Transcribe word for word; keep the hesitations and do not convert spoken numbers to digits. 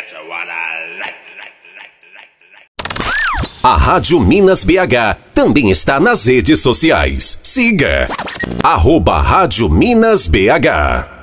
That's what I like. A Rádio Minas B H também está nas redes sociais. Siga arroba Rádio Minas B H.